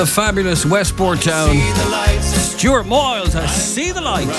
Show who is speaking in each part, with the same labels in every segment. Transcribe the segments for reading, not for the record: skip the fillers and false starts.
Speaker 1: The fabulous Westport Town. Stuart Moyles, I see the light.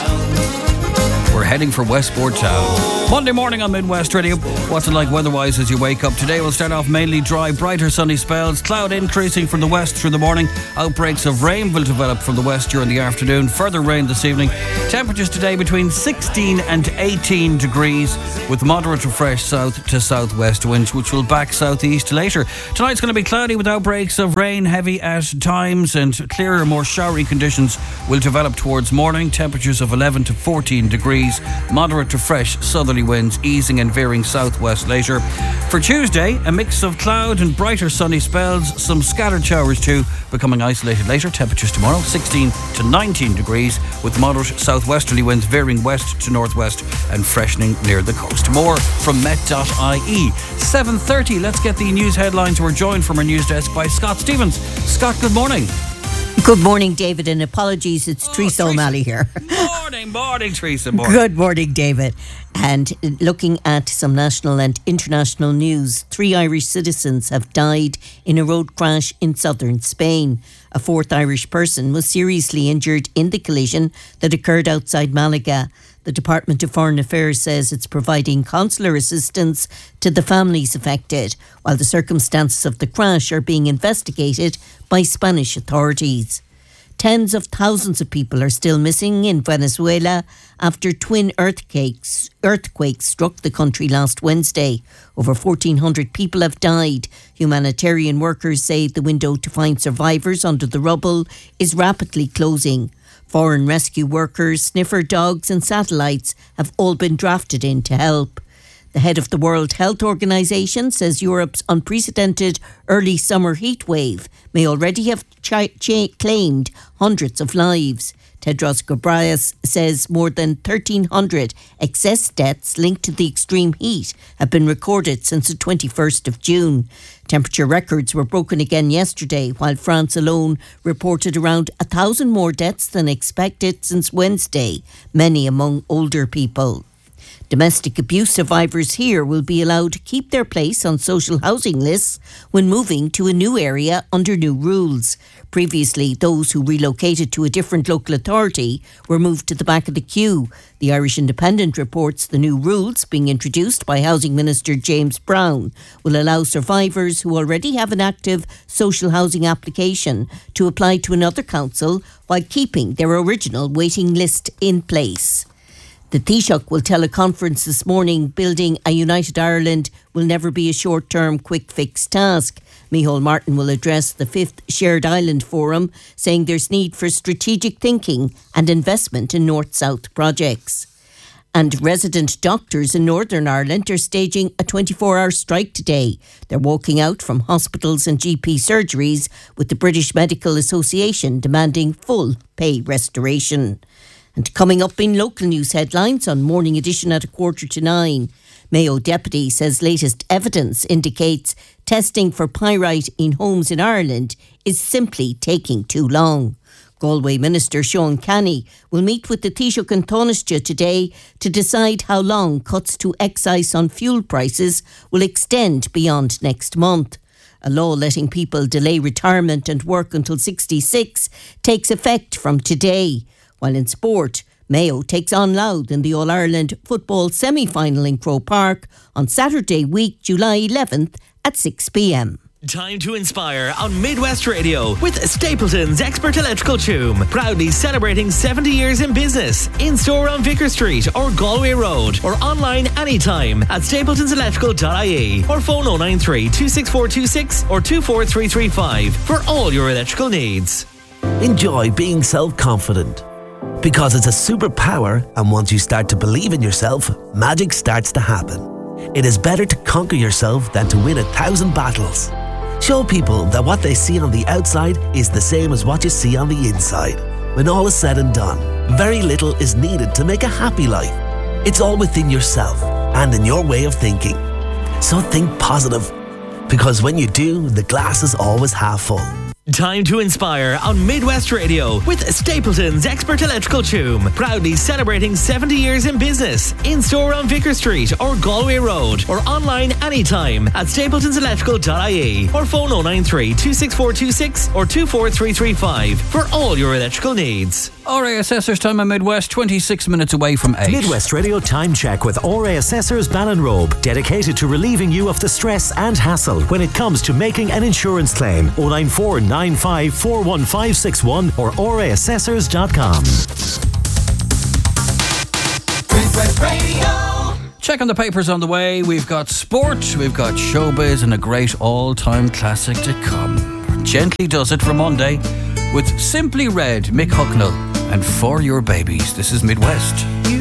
Speaker 1: We're heading for Westport Town. Monday morning on Midwest Radio. What's it like weather-wise as you wake up? Today we'll start off mainly dry, brighter sunny spells. Cloud increasing from the west through the morning. Outbreaks of rain will develop from the west during the afternoon. Further rain this evening. Temperatures today between 16 and 18 degrees with moderate to fresh south to southwest winds, which will back southeast later. Tonight's going to be cloudy with outbreaks of rain, heavy at times, and clearer, more showery conditions will develop towards morning. Temperatures of 11 to 14 degrees. Moderate to fresh southerly winds easing and veering southwest later. For Tuesday, a mix of cloud and brighter sunny spells, some scattered showers too, becoming isolated later. Temperatures tomorrow 16 to 19 degrees with moderate southwesterly winds veering west to northwest and freshening near the coast. More from Met.ie. 7:30, let's get the news headlines. We're joined from our news desk by Scott Stevens. Scott, good morning.
Speaker 2: Good morning, David, and apologies, it's Teresa O'Malley here.
Speaker 1: Morning, Teresa.
Speaker 2: Good morning, David. And looking at some national and international news, 3 Irish citizens have died in a road crash in southern Spain. A 4th Irish person was seriously injured in the collision that occurred outside Malaga. The Department of Foreign Affairs says it's providing consular assistance to the families affected, while the circumstances of the crash are being investigated by Spanish authorities. Tens of thousands of people are still missing in Venezuela after twin earthquakes struck the country last Wednesday. Over 1,400 people have died. Humanitarian workers say the window to find survivors under the rubble is rapidly closing. Foreign rescue workers, sniffer dogs and satellites have all been drafted in to help. The head of the World Health Organization says Europe's unprecedented early summer heat wave may already have claimed hundreds of lives. Tedros Ghebreyesus says more than 1,300 excess deaths linked to the extreme heat have been recorded since the 21st of June. Temperature records were broken again yesterday, while France alone reported around 1,000 more deaths than expected since Wednesday, many among older people. Domestic abuse survivors here will be allowed to keep their place on social housing lists when moving to a new area under new rules. Previously, those who relocated to a different local authority were moved to the back of the queue. The Irish Independent reports the new rules, being introduced by Housing Minister James Brown, will allow survivors who already have an active social housing application to apply to another council while keeping their original waiting list in place. The Taoiseach will tell a conference this morning building a united Ireland will never be a short-term quick fix task. Micheál Martin will address the 5th Shared Island Forum, saying there's need for strategic thinking and investment in north-south projects. And resident doctors in Northern Ireland are staging a 24-hour strike today. They're walking out from hospitals and GP surgeries, with the British Medical Association demanding full pay restoration. And coming up in local news headlines on Morning Edition at 8:45, Mayo Deputy says latest evidence indicates testing for pyrite in homes in Ireland is simply taking too long. Galway Minister Sean Canny will meet with the Taoiseach and Taoiseach today to decide how long cuts to excise on fuel prices will extend beyond next month. A law letting people delay retirement and work until 66 takes effect from today. While in sport, Mayo takes on Louth in the All-Ireland football semi-final in Croke Park on Saturday week, July 11th at 6 p.m.
Speaker 3: Time to inspire on Midwest Radio with Stapleton's Expert Electrical Toom. Proudly celebrating 70 years in business. In-store on Vicar Street or Galway Road, or online anytime at stapletonselectrical.ie, or phone 093 26426 or 24335 for all your electrical needs.
Speaker 4: Enjoy being self-confident, because it's a superpower, and once you start to believe in yourself, magic starts to happen. It is better to conquer yourself than to win 1,000 battles. Show people that what they see on the outside is the same as what you see on the inside. When all is said and done, very little is needed to make a happy life. It's all within yourself and in your way of thinking. So think positive, because when you do, the glass is always half full.
Speaker 3: Time to inspire on Midwest Radio with Stapleton's Expert Electrical Choom. Proudly celebrating 70 years in business. In-store on Vicar Street or Galway Road, or online anytime at stapletonselectrical.ie, or phone 093 26426 or 24335 for all your electrical needs.
Speaker 1: RA Assessors time on Midwest, 26 minutes away from 8.
Speaker 5: Midwest Radio Time Check with RA Assessors Ballinrobe, dedicated to relieving you of the stress and hassle when it comes to making an insurance claim. 094 95 41561 or raassessors.com.
Speaker 6: Midwest Radio.
Speaker 1: Check on the papers on the way. We've got sport, we've got showbiz, and a great all-time classic to come. Gently Does It for Monday with Simply Red, Mick Hucknall, and For Your Babies. This is Midwest.